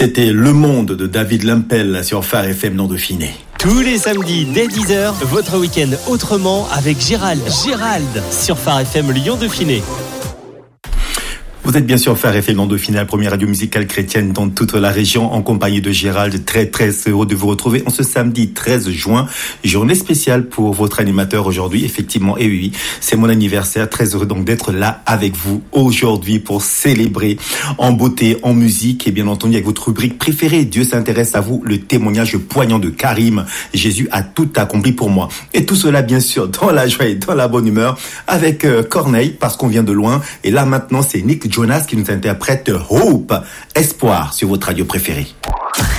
C'était Le Monde de David Lempel sur Phare FM non Dauphiné. Tous les samedis dès 10h, votre week-end autrement avec Gérald sur Phare FM Lyon Dauphiné. Vous êtes bien sûr Phare FM non Dauphiné, la première radio musicale chrétienne dans toute la région, en compagnie de Gérald. Très heureux de vous retrouver en ce samedi 13 juin, journée spéciale pour votre animateur aujourd'hui. Effectivement, et oui, c'est mon anniversaire. Très heureux donc d'être là avec vous aujourd'hui pour célébrer en beauté, en musique et bien entendu avec votre rubrique préférée. Dieu s'intéresse à vous, le témoignage poignant de Karim. Jésus a tout accompli pour moi. Et tout cela bien sûr dans la joie et dans la bonne humeur avec Corneille parce qu'on vient de loin. Et là maintenant c'est Nick Jonas qui nous interprète Hope, espoir sur votre radio préférée.